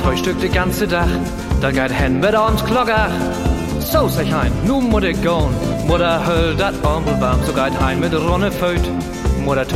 Frühstück de ganze Dach, dann geht hen mit ons Glockach. So sag ein, nu muss ich gehen. Mutter höll dat Armbel warm, so geht ein mit Ronne Föt. Mutter